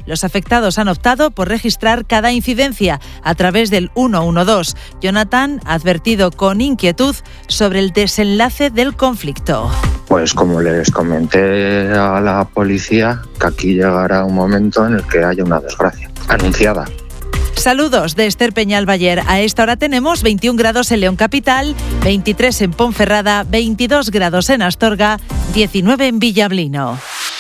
Los afectados han optado por registrar cada incidencia a través del 112. Jonathan ha advertido con inquietud sobre el desenlace del conflicto. Pues como les comenté a la policía, que aquí llegará un momento en el que haya una desgracia anunciada. Saludos de Esther Peñalbayer. A esta hora tenemos 21 grados en León Capital, 23 en Ponferrada, 22 grados en Astorga, 19 en Villablino.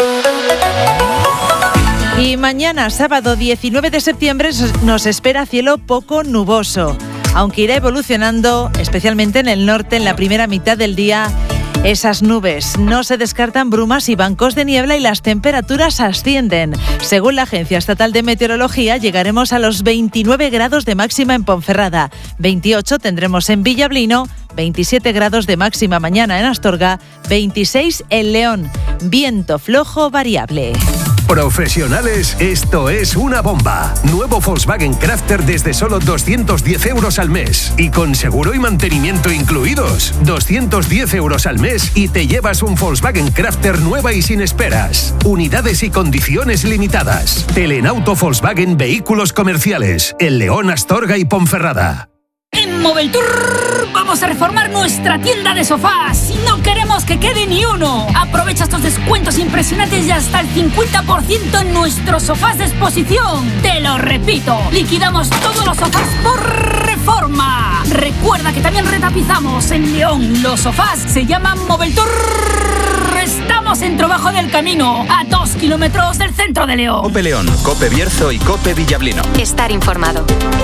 Y mañana, sábado 19 de septiembre, nos espera cielo poco nuboso, aunque irá evolucionando, especialmente en el norte, en la primera mitad del día. Esas nubes, no se descartan brumas y bancos de niebla y las temperaturas ascienden. Según la Agencia Estatal de Meteorología, llegaremos a los 29 grados de máxima en Ponferrada, 28 tendremos en Villablino, 27 grados de máxima mañana en Astorga, 26 en León. Viento flojo variable. Profesionales, esto es una bomba. Nuevo Volkswagen Crafter desde solo 210 euros al mes. Y con seguro y mantenimiento incluidos. 210 euros al mes y te llevas un Volkswagen Crafter nueva y sin esperas. Unidades y condiciones limitadas. Telenauto Volkswagen Vehículos Comerciales. En León, Astorga y Ponferrada. En Moveltour vamos a reformar nuestra tienda de sofás y no queremos que quede ni uno. Aprovecha estos descuentos impresionantes y hasta el 50% en nuestros sofás de exposición. Te lo repito, liquidamos todos los sofás por reforma. Recuerda que también retapizamos en León. Los sofás se llaman Moveltour. Estamos en Trobajo del Camino, a 2 kilómetros del centro de León. Cope León, Cope Bierzo y Cope Villablino. Estar informado.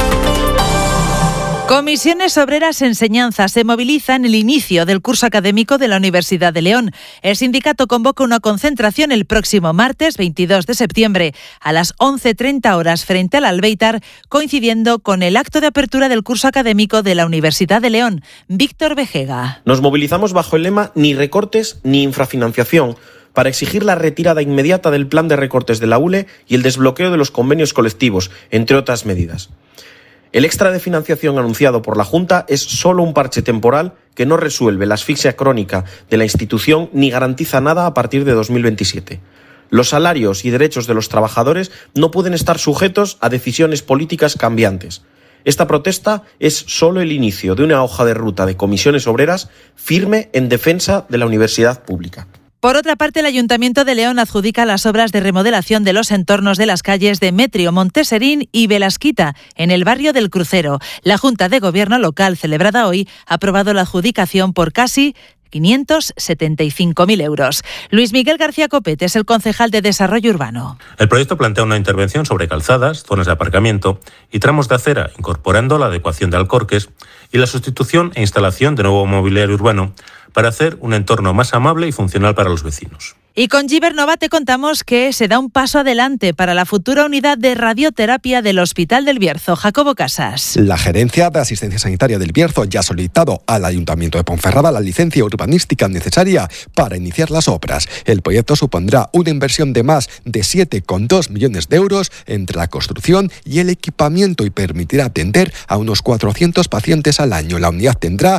Comisiones Obreras Enseñanza se moviliza en el inicio del curso académico de la Universidad de León. El sindicato convoca una concentración el próximo martes 22 de septiembre a las 11:30 horas frente al Albéitar, coincidiendo con el acto de apertura del curso académico de la Universidad de León. Víctor Vejega. Nos movilizamos bajo el lema ni recortes ni infrafinanciación, para exigir la retirada inmediata del plan de recortes de la ULE y el desbloqueo de los convenios colectivos, entre otras medidas. El extra de financiación anunciado por la Junta es solo un parche temporal que no resuelve la asfixia crónica de la institución ni garantiza nada a partir de 2027. Los salarios y derechos de los trabajadores no pueden estar sujetos a decisiones políticas cambiantes. Esta protesta es solo el inicio de una hoja de ruta de comisiones obreras firme en defensa de la universidad pública. Por otra parte, el Ayuntamiento de León adjudica las obras de remodelación de los entornos de las calles de Metrio, Monteserín y Belasquita, en el barrio del Crucero. La Junta de Gobierno local, celebrada hoy, ha aprobado la adjudicación por casi 575.000 euros. Luis Miguel García Copete es el concejal de Desarrollo Urbano. El proyecto plantea una intervención sobre calzadas, zonas de aparcamiento y tramos de acera, incorporando la adecuación de alcorques y la sustitución e instalación de nuevo mobiliario urbano para hacer un entorno más amable y funcional para los vecinos. Y con Gibernova te contamos que se da un paso adelante para la futura unidad de radioterapia del Hospital del Bierzo. Jacobo Casas. La Gerencia de Asistencia Sanitaria del Bierzo ya ha solicitado al Ayuntamiento de Ponferrada la licencia urbanística necesaria para iniciar las obras. El proyecto supondrá una inversión de más de 7,2 millones de euros entre la construcción y el equipamiento y permitirá atender a unos 400 pacientes al año. La unidad tendrá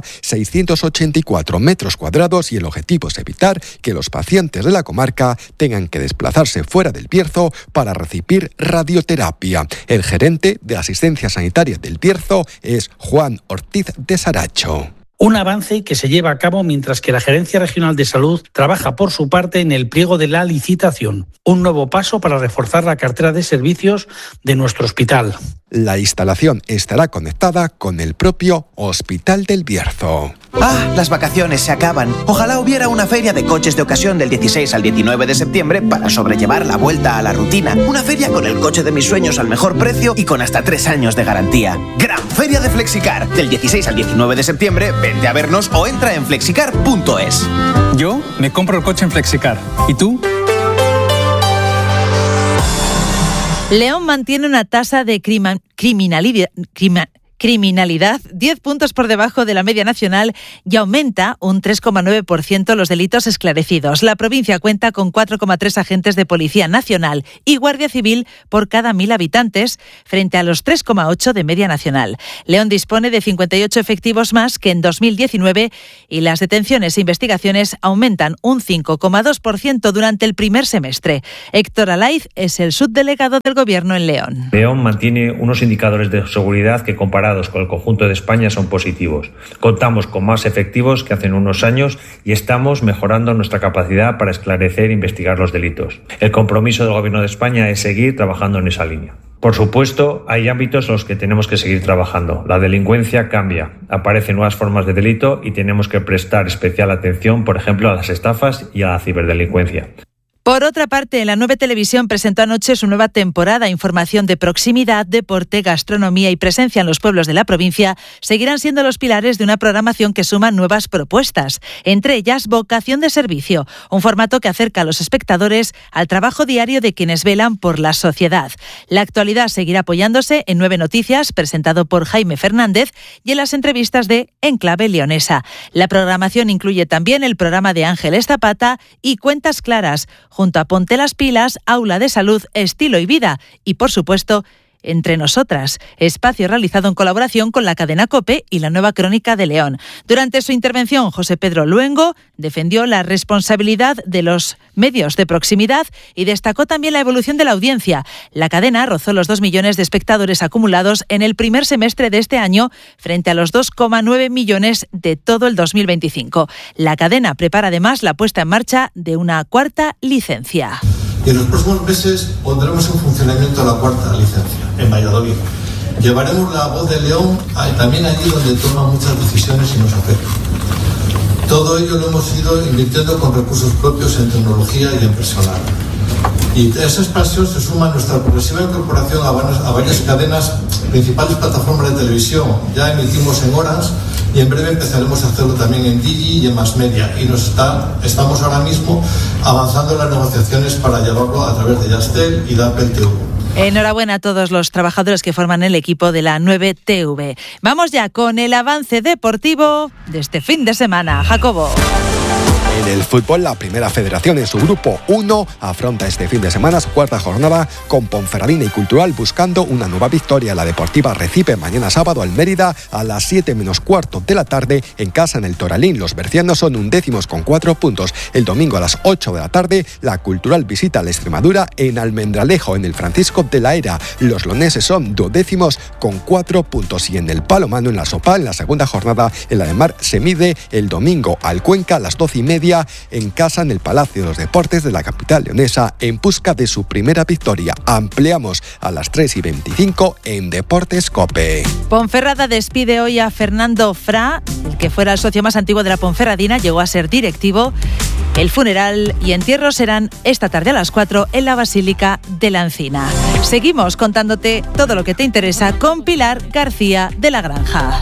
684 metros cuadrados y el objetivo es evitar que los pacientes de la comarca tengan que desplazarse fuera del Bierzo para recibir radioterapia. El gerente de Asistencia Sanitaria del Bierzo es Juan Ortiz de Saracho. Un avance que se lleva a cabo mientras que la Gerencia Regional de Salud trabaja por su parte en el pliego de la licitación. Un nuevo paso para reforzar la cartera de servicios de nuestro hospital. La instalación estará conectada con el propio Hospital del Bierzo. ¡Ah! Las vacaciones se acaban. Ojalá hubiera una feria de coches de ocasión del 16 al 19 de septiembre para sobrellevar la vuelta a la rutina. Una feria con el coche de mis sueños al mejor precio y con hasta 3 años de garantía. ¡Gran Feria de Flexicar! Del 16 al 19 de septiembre, vente a vernos o entra en flexicar.es. Yo me compro el coche en Flexicar. ¿Y tú? León mantiene una tasa de criminalidad criminalidad, 10 puntos por debajo de la media nacional y aumenta un 3,9% los delitos esclarecidos. La provincia cuenta con 4,3 agentes de Policía Nacional y Guardia Civil por cada 1.000 habitantes, frente a los 3,8 de media nacional. León dispone de 58 efectivos más que en 2019 y las detenciones e investigaciones aumentan un 5,2% durante el primer semestre. Héctor Alaiz es el subdelegado del Gobierno en León. León mantiene unos indicadores de seguridad que, comparados con el conjunto de España, son positivos. Contamos con más efectivos que hace unos años y estamos mejorando nuestra capacidad para esclarecer e investigar los delitos. El compromiso del Gobierno de España es seguir trabajando en esa línea. Por supuesto, hay ámbitos en los que tenemos que seguir trabajando. La delincuencia cambia, aparecen nuevas formas de delito y tenemos que prestar especial atención, por ejemplo, a las estafas y a la ciberdelincuencia. Por otra parte, la 9 Televisión presentó anoche su nueva temporada. Información de proximidad, deporte, gastronomía y presencia en los pueblos de la provincia seguirán siendo los pilares de una programación que suma nuevas propuestas, entre ellas vocación de servicio, un formato que acerca a los espectadores al trabajo diario de quienes velan por la sociedad. La actualidad seguirá apoyándose en 9 Noticias, presentado por Jaime Fernández, y en las entrevistas de Enclave Leonesa. La programación incluye también el programa de Ángeles Zapata y Cuentas Claras, junto a Ponte las Pilas, Aula de Salud, Estilo y Vida y, por supuesto, Entre Nosotras, espacio realizado en colaboración con la cadena COPE y la Nueva Crónica de León. Durante su intervención, José Pedro Luengo defendió la responsabilidad de los medios de proximidad y destacó también la evolución de la audiencia. La cadena rozó los 2 millones de espectadores acumulados en el primer semestre de este año frente a los 2,9 millones de todo el 2025. La cadena prepara además la puesta en marcha de una 4ª licencia. Y en los próximos meses pondremos en funcionamiento la 4ª licencia, en Valladolid. Llevaremos la voz de León también allí donde toma muchas decisiones y nos afecta. Todo ello lo hemos ido invirtiendo con recursos propios en tecnología y en personal. Y a esa expansión se suma nuestra progresiva incorporación a varias cadenas, principales plataformas de televisión. Ya emitimos en Orange y en breve empezaremos a hacerlo también en Digi y en Mass Media. Y estamos ahora mismo avanzando en las negociaciones para llevarlo a través de Yastel y de Apple TV. Enhorabuena a todos los trabajadores que forman el equipo de la 9 TV. Vamos ya con el avance deportivo de este fin de semana. Jacobo. En el fútbol, la Primera Federación en su grupo 1 afronta este fin de semana su 4ª jornada con Ponferradina y Cultural buscando una nueva victoria. La Deportiva recibe mañana sábado al Mérida a las 7 menos cuarto de la tarde en casa en el Toralín. Los bercianos son 11º con 4 puntos. El domingo a las 8 de la tarde, la Cultural visita a la Extremadura en Almendralejo, en el Francisco de la Era. Los loneses son 12º con 4 puntos. Y en el Palomano, en la Sopa, en la segunda jornada, el Ademar se mide el domingo al Cuenca a las 12:30 en casa en el Palacio de los Deportes de la capital leonesa en busca de su primera victoria. Ampliamos a las 3:25 en Deportes COPE. Ponferrada despide hoy a Fernando Fra, el que fuera el socio más antiguo de la Ponferradina, llegó a ser directivo. El funeral y entierro serán esta tarde a las 4 en la Basílica de la Encina. Seguimos contándote todo lo que te interesa con Pilar García de la Granja.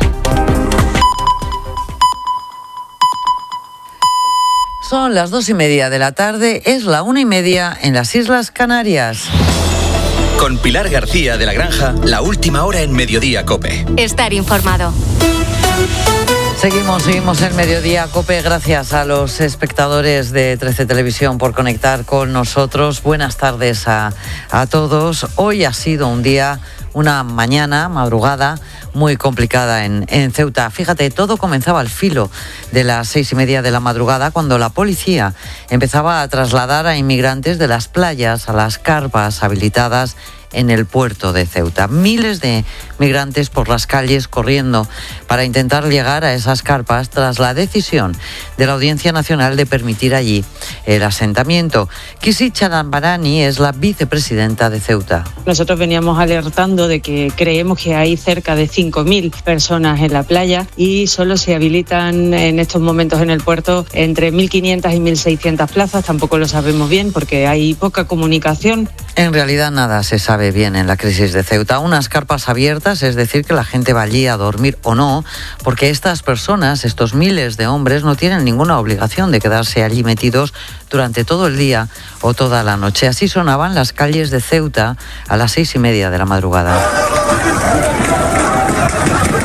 Son las 2:30 de la tarde, es la 1:30 en las Islas Canarias. Con Pilar García de la Granja, la última hora en Mediodía COPE. Estar informado. Seguimos en Mediodía COPE. Gracias a los espectadores de 13 Televisión por conectar con nosotros. Buenas tardes a todos. Hoy ha sido una madrugada muy complicada en Ceuta. Fíjate, todo comenzaba al filo de las 6:30 de la madrugada cuando la policía empezaba a trasladar a inmigrantes de las playas a las carpas habilitadas en el puerto de Ceuta. Miles de migrantes por las calles corriendo para intentar llegar a esas carpas tras la decisión de la Audiencia Nacional de permitir allí el asentamiento. Kisi Chalambarani es la vicepresidenta de Ceuta. Nosotros veníamos alertando de que creemos que hay cerca de 5.000 personas en la playa y solo se habilitan en estos momentos en el puerto entre 1.500 y 1.600 plazas. Tampoco lo sabemos bien porque hay poca comunicación. En realidad nada se sabe bien en la crisis de Ceuta. Unas carpas abiertas, es decir, que la gente va allí a dormir o no, porque estas personas, estos miles de hombres, no tienen ninguna obligación de quedarse allí metidos durante todo el día o toda la noche. Así sonaban las calles de Ceuta a las 6:30 de la madrugada.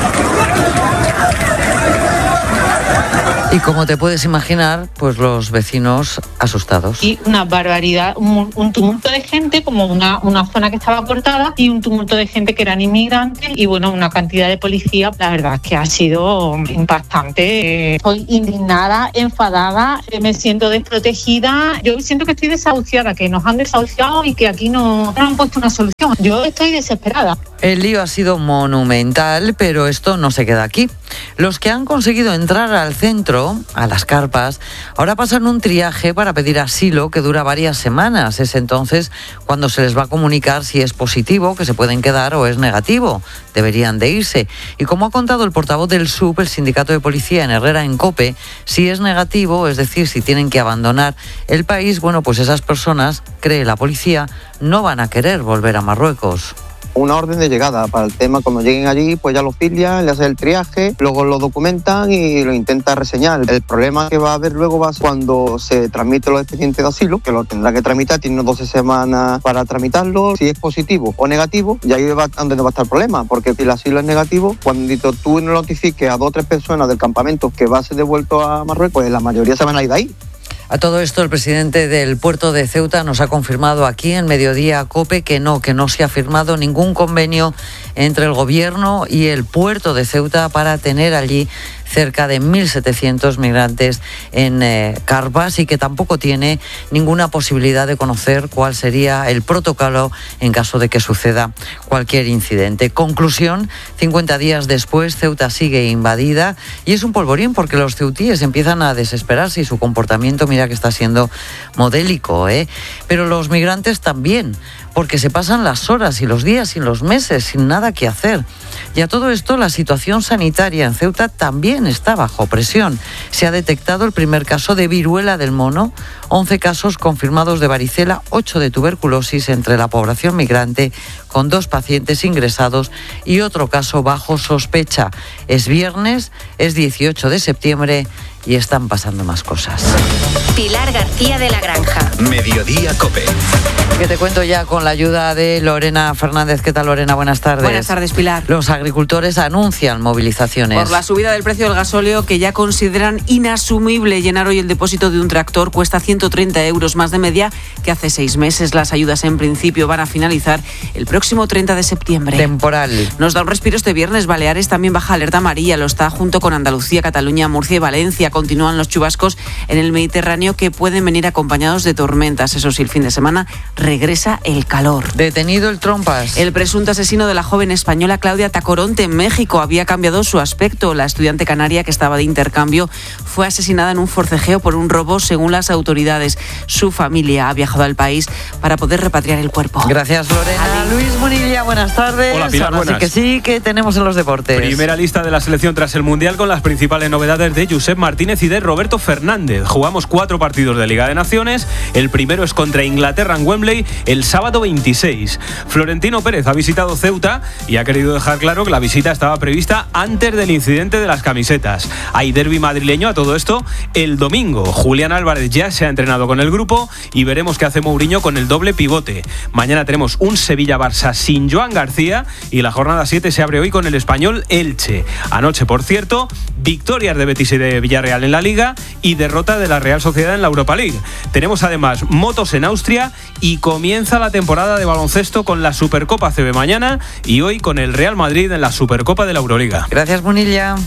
Y como te puedes imaginar, pues los vecinos asustados. Y una barbaridad, un tumulto de gente, como una zona que estaba cortada, y un tumulto de gente que eran inmigrantes, y bueno, una cantidad de policía. La verdad es que ha sido impactante. Estoy indignada, enfadada, me siento desprotegida. Yo siento que estoy desahuciada, que nos han desahuciado y que aquí no han puesto una solución. Yo estoy desesperada. El lío ha sido monumental, pero esto no se queda aquí. Los que han conseguido entrar al centro, a las carpas, ahora pasan un triaje para pedir asilo que dura varias semanas. Es entonces cuando se les va a comunicar si es positivo, que se pueden quedar, o es negativo, deberían de irse. Y como ha contado el portavoz del SUB, el sindicato de policía en Herrera, en COPE, si es negativo, es decir, si tienen que abandonar el país, bueno, pues esas personas, cree la policía, no van a querer volver a Marruecos. Una orden de llegada para el tema, cuando lleguen allí, pues ya lo filian, le hacen el triaje, luego lo documentan y lo intentan reseñar. El problema que va a haber luego va a ser cuando se tramiten los expedientes de asilo, que lo tendrá que tramitar, tiene unas 12 semanas para tramitarlo. Si es positivo o negativo, y ahí es donde no va a estar el problema, porque si el asilo es negativo, cuando tú no notifiques a 2 o 3 personas del campamento que va a ser devuelto a Marruecos, pues la mayoría se van a ir de ahí. A todo esto, el presidente del puerto de Ceuta nos ha confirmado aquí en Mediodía COPE que no se ha firmado ningún convenio entre el gobierno y el puerto de Ceuta para tener allí cerca de 1.700 migrantes en carpas, y que tampoco tiene ninguna posibilidad de conocer cuál sería el protocolo en caso de que suceda cualquier incidente. Conclusión, 50 días después, Ceuta sigue invadida y es un polvorín porque los ceutíes empiezan a desesperarse y su comportamiento, mira que está siendo modélico, pero los migrantes también, porque se pasan las horas y los días y los meses sin nada que hacer. Y a todo esto, la situación sanitaria en Ceuta también está bajo presión. Se ha detectado el primer caso de viruela del mono, 11 casos confirmados de varicela, 8 de tuberculosis entre la población migrante, con 2 pacientes ingresados y otro caso bajo sospecha. Es viernes, es 18 de septiembre y están pasando más cosas. Pilar García de la Granja. Mediodía COPE. Que te cuento ya con la ayuda de Lorena Fernández. ¿Qué tal, Lorena? Buenas tardes. Buenas tardes, Pilar. Los agricultores anuncian movilizaciones. Por la subida del precio del gasóleo, que ya consideran inasumible. Llenar hoy el depósito de un tractor cuesta 130 euros más de media que hace 6 meses. Las ayudas en principio van a finalizar el próximo 30 de septiembre. Temporal. Nos da un respiro este viernes. Baleares también baja alerta amarilla. Lo está junto con Andalucía, Cataluña, Murcia y Valencia. Continúan los chubascos en el Mediterráneo, que pueden venir acompañados de tormentas. Eso sí, el fin de semana regresa el calor. Detenido el Trompas. El presunto asesino de la joven española Claudia Tacoronte en México había cambiado su aspecto. La estudiante canaria, que estaba de intercambio, fue asesinada en un forcejeo por un robo, según las autoridades. Su familia ha viajado al país para poder repatriar el cuerpo. Gracias, Lorena. Luis Munilla, buenas tardes. Hola, Pilar, ahora buenas. Sí, ¿qué tenemos en los deportes? Primera lista de la selección tras el Mundial, con las principales novedades de Josep Martínez y de Roberto Fernández. Jugamos 4 partidos de Liga de Naciones. El primero es contra Inglaterra en Wembley el sábado 26. Florentino Pérez ha visitado Ceuta y ha querido dejar claro que la visita estaba prevista antes del incidente de las camisetas. Hay derbi madrileño a todo esto el domingo. Julián Álvarez ya se ha entrenado con el grupo y veremos qué hace Mourinho con el doble pivote. Mañana tenemos un Sevilla-Barça sin Joan García y la jornada 7 se abre hoy con el Español Elche. Anoche, por cierto, victorias de Betis y de Villarreal en la Liga y derrota de la Real Sociedad en la Europa League. Tenemos además motos en Austria y comienza la temporada de baloncesto con la Supercopa CB mañana y hoy con el Real Madrid en la Supercopa de la Euroliga. Gracias, Munilla.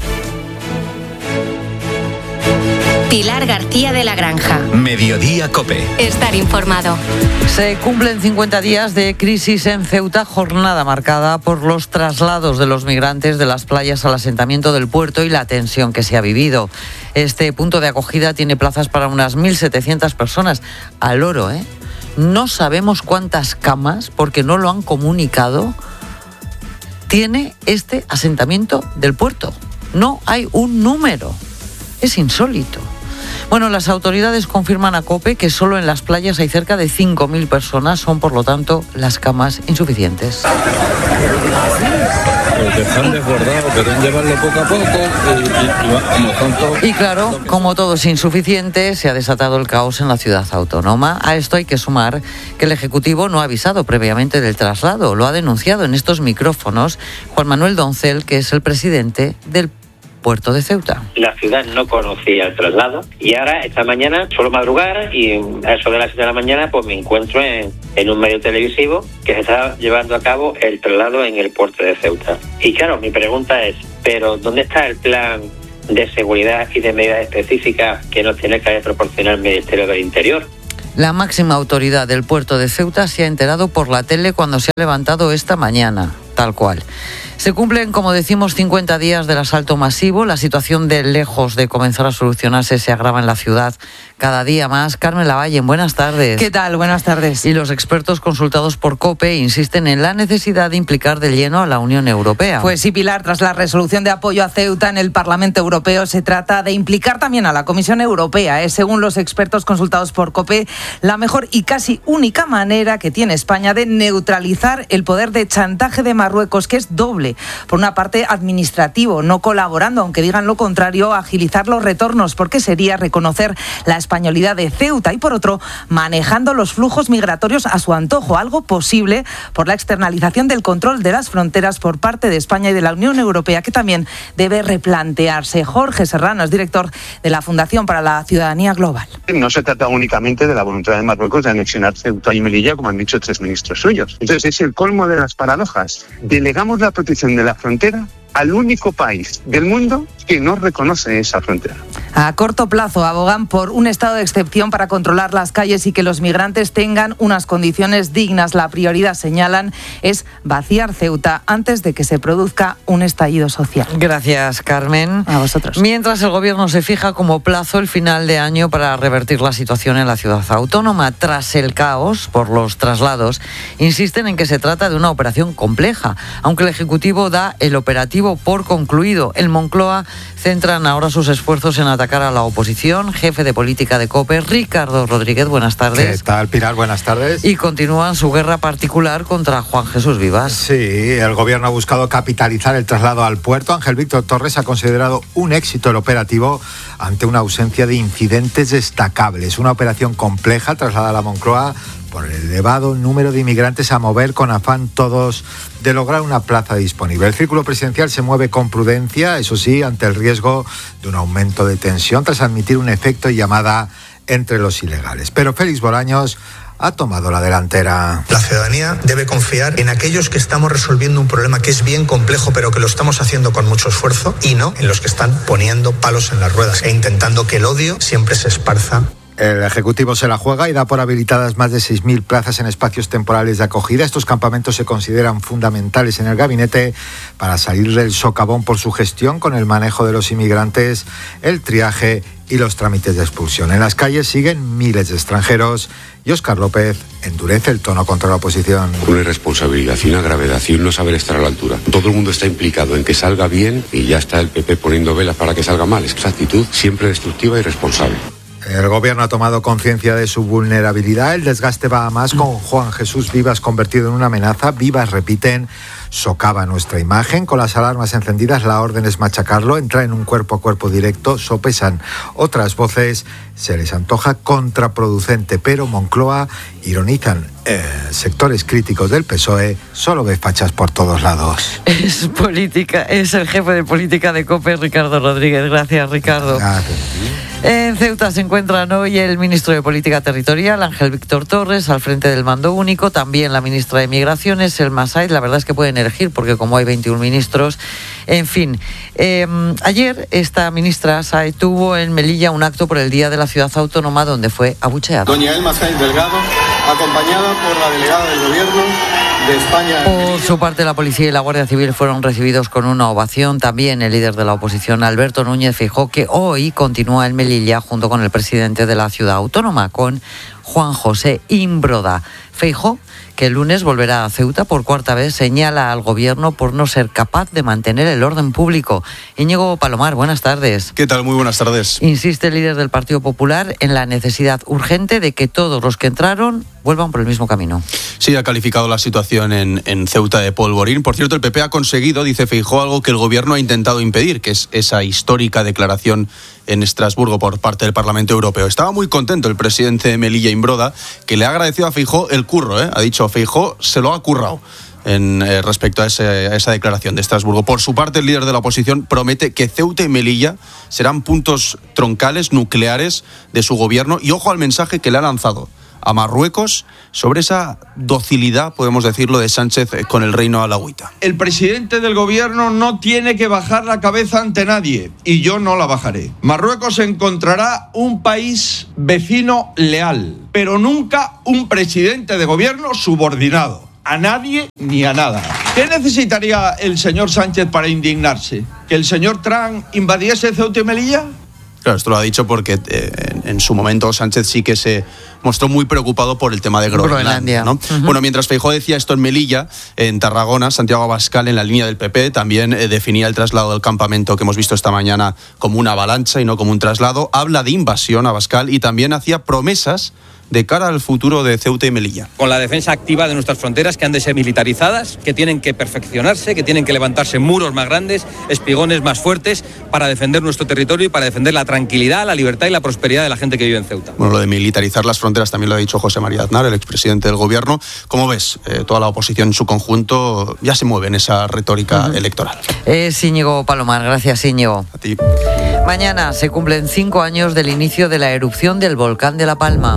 Pilar García de la Granja. Mediodía COPE. Estar informado. Se cumplen 50 días de crisis en Ceuta, jornada marcada por los traslados de los migrantes de las playas al asentamiento del puerto y la tensión que se ha vivido. Este punto de acogida tiene plazas para unas 1.700 personas. Al loro, ¿eh? No sabemos cuántas camas, porque no lo han comunicado, tiene este asentamiento del puerto. No hay un número. Es insólito. Bueno, las autoridades confirman a COPE que solo en las playas hay cerca de 5.000 personas. Son, por lo tanto, las camas insuficientes. Porque están desbordados, quieren llevarlo poco a poco y claro, como todo es insuficiente, se ha desatado el caos en la ciudad autónoma. A esto hay que sumar que el Ejecutivo no ha avisado previamente del traslado. Lo ha denunciado en estos micrófonos Juan Manuel Doncel, que es el presidente del puerto de Ceuta. La ciudad no conocía el traslado y ahora, esta mañana, suelo madrugar y a eso de las 7 de la mañana pues me encuentro en un medio televisivo que se está llevando a cabo el traslado en el puerto de Ceuta. Y claro, mi pregunta es, ¿pero dónde está el plan de seguridad y de medidas específicas que nos tiene que proporcionar el Ministerio del Interior? La máxima autoridad del puerto de Ceuta se ha enterado por la tele cuando se ha levantado esta mañana, tal cual. Se cumplen, como decimos, 50 días del asalto masivo. La situación, de lejos de comenzar a solucionarse, se agrava en la ciudad cada día más. Carmen Lavallen, buenas tardes. ¿Qué tal? Buenas tardes. Y los expertos consultados por COPE insisten en la necesidad de implicar de lleno a la Unión Europea. Pues sí, Pilar, tras la resolución de apoyo a Ceuta en el Parlamento Europeo, se trata de implicar también a la Comisión Europea. Según los expertos consultados por COPE, la mejor y casi única manera que tiene España de neutralizar el poder de chantaje de Marruecos, que es doble. Por una parte, administrativo, no colaborando, aunque digan lo contrario, agilizar los retornos, porque sería reconocer la españolidad de Ceuta, y por otro, manejando los flujos migratorios a su antojo, algo posible por la externalización del control de las fronteras por parte de España y de la Unión Europea, que también debe replantearse. Jorge Serrano es director de la Fundación para la Ciudadanía Global. No se trata únicamente de la voluntad de Marruecos de anexionar Ceuta y Melilla, como han dicho 3 ministros suyos. Entonces es el colmo de las paradojas. Delegamos la protección de la frontera al único país del mundo que no reconoce esa frontera. A corto plazo abogan por un estado de excepción para controlar las calles y que los migrantes tengan unas condiciones dignas. La prioridad, señalan, es vaciar Ceuta antes de que se produzca un estallido social. Gracias, Carmen. A vosotros. Mientras el Gobierno se fija como plazo el final de año para revertir la situación en la ciudad autónoma, tras el caos por los traslados, insisten en que se trata de una operación compleja, aunque el Ejecutivo da el operativo por concluido. En Moncloa centran ahora sus esfuerzos en atacar a la oposición. Jefe de política de COPE, Ricardo Rodríguez, buenas tardes. ¿Qué tal, Pilar? Buenas tardes. Y continúan su guerra particular contra Juan Jesús Vivas. Sí, el Gobierno ha buscado capitalizar el traslado al puerto. Ángel Víctor Torres ha considerado un éxito el operativo ante una ausencia de incidentes destacables. Una operación compleja trasladada a la Moncloa por el elevado número de inmigrantes a mover con afán todos de lograr una plaza disponible. El círculo presidencial se mueve con prudencia, eso sí, ante el riesgo de un aumento de tensión tras admitir un efecto llamada entre los ilegales. Pero Félix Bolaños ha tomado la delantera. La ciudadanía debe confiar en aquellos que estamos resolviendo un problema que es bien complejo, pero que lo estamos haciendo con mucho esfuerzo, y no en los que están poniendo palos en las ruedas e intentando que el odio siempre se esparza. El Ejecutivo se la juega y da por habilitadas más de 6.000 plazas en espacios temporales de acogida. Estos campamentos se consideran fundamentales en el gabinete para salir del socavón por su gestión con el manejo de los inmigrantes, el triaje y los trámites de expulsión. En las calles siguen miles de extranjeros y Óscar López endurece el tono contra la oposición. Una irresponsabilidad y una gravedad y un no saber estar a la altura. Todo el mundo está implicado en que salga bien y ya está el PP poniendo velas para que salga mal. Es esa actitud siempre destructiva y irresponsable. El Gobierno ha tomado conciencia de su vulnerabilidad. El desgaste va a más con Juan Jesús Vivas convertido en una amenaza. Vivas, repiten, socava nuestra imagen. Con las alarmas encendidas, la orden es machacarlo, entrar en un cuerpo a cuerpo directo. Sopesan otras voces, se les antoja contraproducente, pero Moncloa, ironizan sectores críticos del PSOE, solo ve fachas por todos lados. Es el jefe de política de COPE, Ricardo Rodríguez. Gracias, Ricardo. Gracias. En Ceuta se encuentran hoy el ministro de Política Territorial, Ángel Víctor Torres, al frente del mando único, también la ministra de Migraciones, Selma Said. La verdad es que pueden elegir, porque como hay 21 ministros, en fin. Ayer esta ministra Said tuvo en Melilla un acto por el Día de la Ciudad Autónoma, donde fue abucheada. Doña Elma Said Delgado, acompañada por la delegada del Gobierno de España. Por su parte, la policía y la Guardia Civil fueron recibidos con una ovación. También el líder de la oposición, Alberto Núñez Feijóo, que hoy continúa en Melilla junto con el presidente de la ciudad autónoma, con Juan José Imbroda. Feijóo, que el lunes volverá a Ceuta por cuarta vez, señala al Gobierno por no ser capaz de mantener el orden público. Íñigo Palomar, buenas tardes. ¿Qué tal? Muy buenas tardes. Insiste el líder del Partido Popular en la necesidad urgente de que todos los que entraron vuelvan por el mismo camino. Sí, ha calificado la situación en Ceuta de polvorín. Por cierto, el PP ha conseguido, dice Feijóo, algo que el Gobierno ha intentado impedir, que es esa histórica declaración en Estrasburgo por parte del Parlamento Europeo. Estaba muy contento el presidente de Melilla, Imbroda, que le ha agradecido a Feijóo el curro, Ha dicho, Feijóo se lo ha currado. respecto a esa declaración de Estrasburgo. Por su parte, el líder de la oposición promete que Ceuta y Melilla serán puntos troncales, nucleares de su gobierno. Y ojo al mensaje que le ha lanzado a Marruecos sobre esa docilidad, podemos decirlo, de Sánchez con el reino alauita. El presidente del gobierno no tiene que bajar la cabeza ante nadie, y yo no la bajaré. Marruecos encontrará un país vecino leal, pero nunca un presidente de gobierno subordinado a nadie ni a nada. ¿Qué necesitaría el señor Sánchez para indignarse? ¿Que el señor Trump invadiese Ceuta y Melilla? Claro, esto lo ha dicho porque en su momento Sánchez sí que se mostró muy preocupado por el tema de Groenlandia, ¿no? Uh-huh. Bueno, mientras Feijóo decía esto en Melilla, en Tarragona, Santiago Abascal, en la línea del PP, también definía el traslado del campamento que hemos visto esta mañana como una avalancha y no como un traslado. Habla de invasión, Abascal, y también hacía promesas de cara al futuro de Ceuta y Melilla. Con la defensa activa de nuestras fronteras, que han de ser militarizadas, que tienen que perfeccionarse, que tienen que levantarse muros más grandes, espigones más fuertes, para defender nuestro territorio y para defender la tranquilidad, la libertad y la prosperidad de la gente que vive en Ceuta. Bueno, lo de militarizar las fronteras también lo ha dicho José María Aznar, el expresidente del gobierno. Como ves, toda la oposición en su conjunto ya se mueve en esa retórica electoral. Íñigo Palomar, gracias Íñigo. A ti. Mañana se cumplen 5 años del inicio de la erupción del volcán de La Palma.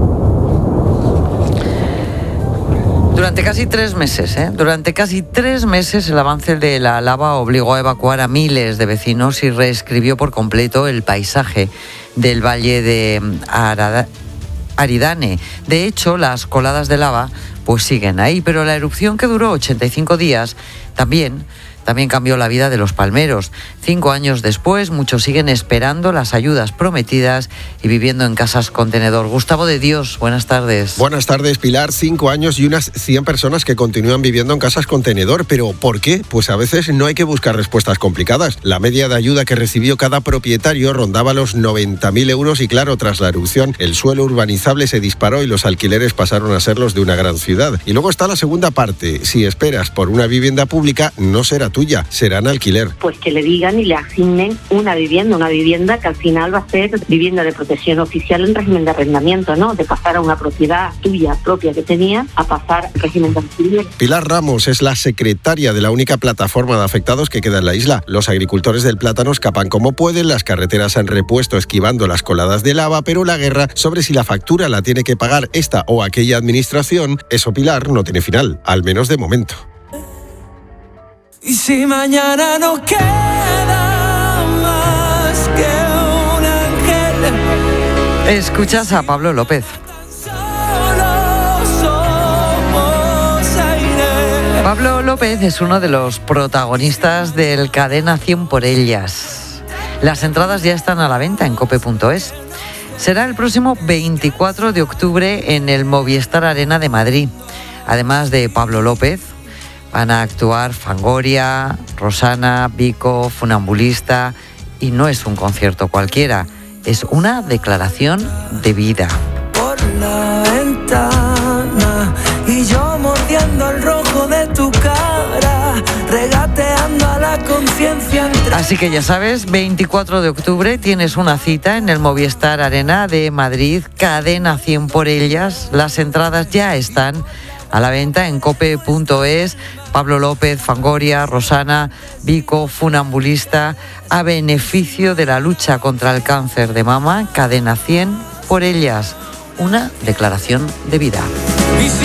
Durante casi 3 meses, el avance de la lava obligó a evacuar a miles de vecinos y reescribió por completo el paisaje del valle de Aridane. De hecho, las coladas de lava pues siguen ahí, pero la erupción, que duró 85 días, también cambió la vida de los palmeros. 5 años después, muchos siguen esperando las ayudas prometidas y viviendo en casas contenedor. Gustavo de Dios, buenas tardes. Buenas tardes, Pilar. 5 años y unas 100 personas que continúan viviendo en casas contenedor. ¿Pero por qué? Pues a veces no hay que buscar respuestas complicadas. La media de ayuda que recibió cada propietario rondaba los 90.000 euros y, claro, tras la erupción, el suelo urbanizable se disparó y los alquileres pasaron a ser los de una gran ciudad. Y luego está la segunda parte. Si esperas por una vivienda pública, no será tuya, será en alquiler. Pues que le digan y le asignen una vivienda que al final va a ser vivienda de protección oficial en régimen de arrendamiento, ¿no? De pasar a una propiedad tuya propia que tenía a pasar al régimen de alquiler. Pilar Ramos es la secretaria de la única plataforma de afectados que queda en la isla. Los agricultores del plátano escapan como pueden, las carreteras han repuesto esquivando las coladas de lava, pero la guerra sobre si la factura la tiene que pagar esta o aquella administración, eso, Pilar, no tiene final, al menos de momento. Y si mañana no queda más que un ángel. Escuchas a Pablo López. Pablo López es uno de los protagonistas del Cadena 100 por ellas. Las entradas ya están a la venta en cope.es. Será el próximo 24 de octubre en el Movistar Arena de Madrid. Además de Pablo López, van a actuar Fangoria, Rosana, Vico, Funambulista, y no es un concierto cualquiera, es una declaración de vida. Por la ventana y yo mordiendo el rojo de tu cara, regateando a la conciencia. Así que ya sabes, 24 de octubre tienes una cita en el Movistar Arena de Madrid, Cadena 100 por ellas. Las entradas ya están a la venta en cope.es. Pablo López, Fangoria, Rosana, Vico, Funambulista, a beneficio de la lucha contra el cáncer de mama, Cadena 100 por ellas. Una declaración de vida.